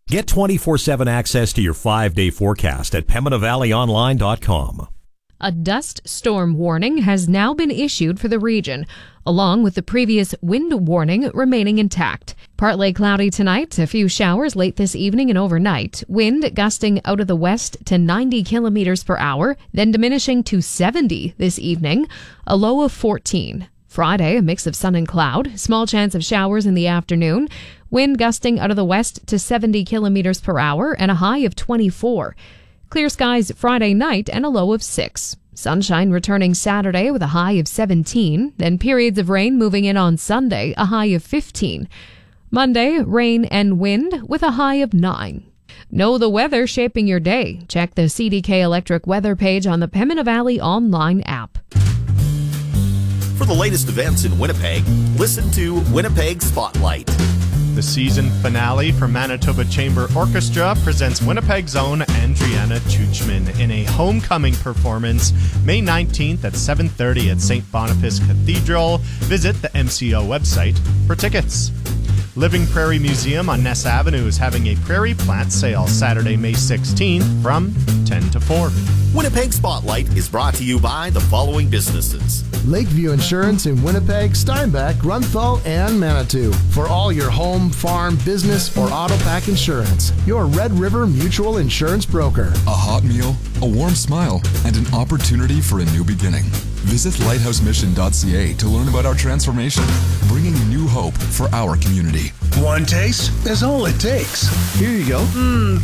Get 24/7 access to your 5-day forecast at PembinaValleyOnline.com. A dust storm warning has now been issued for the region, along with the previous wind warning remaining intact. Partly cloudy tonight, a few showers late this evening and overnight. Wind gusting out of the west to 90 kilometers per hour, then diminishing to 70 this evening, a low of 14. Friday, a mix of sun and cloud, small chance of showers in the afternoon, wind gusting out of the west to 70 kilometers per hour and a high of 24. Clear skies Friday night and a low of 6. Sunshine returning Saturday with a high of 17, then periods of rain moving in on Sunday, a high of 15. Monday, rain and wind with a high of 9. Know the weather shaping your day. Check the CDK Electric weather page on the Pembina Valley online app. For the latest events in Winnipeg, listen to Winnipeg Spotlight. The season finale for Manitoba Chamber Orchestra presents Winnipeg's own Andriana Chuchman in a homecoming performance May 19th at 7:30 at St. Boniface Cathedral. Visit the MCO website for tickets. Living Prairie Museum on Ness Avenue is having a prairie plant sale Saturday, May 16th from 10 to 4. Winnipeg Spotlight is brought to you by the following businesses: Lakeview Insurance in Winnipeg, Steinbach, Runthal, and Manitou. For all your home, farm, business, or auto pack insurance, your Red River Mutual Insurance broker. A hot meal, a warm smile, and an opportunity for a new beginning. Visit lighthousemission.ca to learn about our transformation, bringing new hope for our community. One taste is all it takes. Here you go.